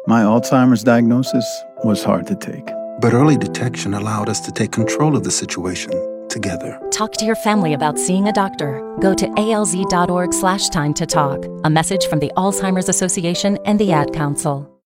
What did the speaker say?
My Alzheimer's diagnosis was hard to take. But early detection allowed us to take control of the situation together. Talk to your family about seeing a doctor. Go to alz.org/time to talk. A message from the Alzheimer's Association and the Ad Council.